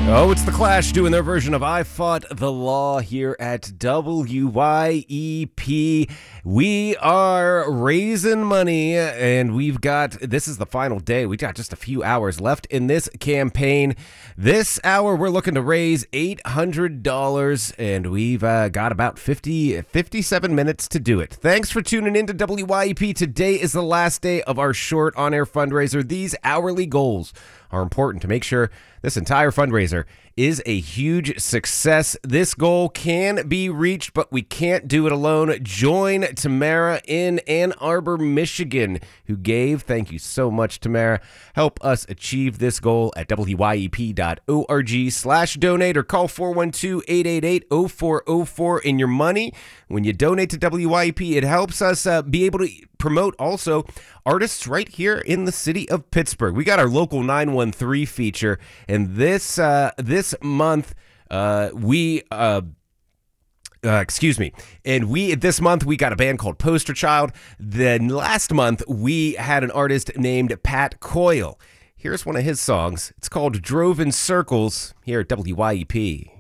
Oh, it's The Clash doing their version of I Fought the Law here at WYEP. We are raising money, and this is the final day. We got just a few hours left in this campaign. This hour, we're looking to raise $800, and we've got about 57 minutes to do it. Thanks for tuning in to WYEP. Today is the last day of our short on-air fundraiser. These hourly goals are important to make sure this entire fundraiser is a huge success. This goal can be reached, but we can't do it alone. Join Tamara in Ann Arbor, Michigan, who gave. Thank you so much, Tamara. Help us achieve this goal at wyep.org/donate or call 412-888-0404 in your money. When you donate to WYEP, it helps us be able to promote also artists right here in the city of Pittsburgh. We got our local 913 feature, and this month we got a band called Poster Child. Then last month we had an artist named Pat Coyle. Here's one of his songs. It's called Drove in Circles here at WYEP.